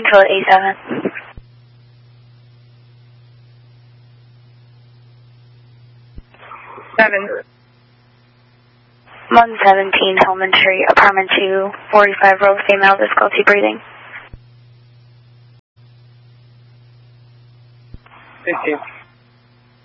until A7. 117 Hillman Street, apartment 2, 45 row, female, difficulty breathing. 15.